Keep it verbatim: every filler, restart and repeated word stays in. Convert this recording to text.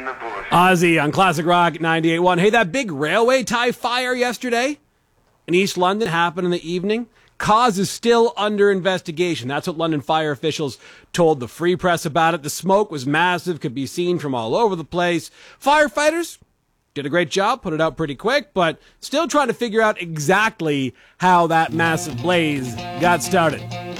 in the bush. Ozzy on Classic Rock ninety-eight point one. Hey, that big railway tie fire yesterday in East London happened in the evening. Cause is still under investigation. That's what London fire officials told the Free Press about it. The smoke was massive, could be seen from all over the place. Firefighters did a great job, put it out pretty quick, but still trying to figure out exactly how that massive blaze got started.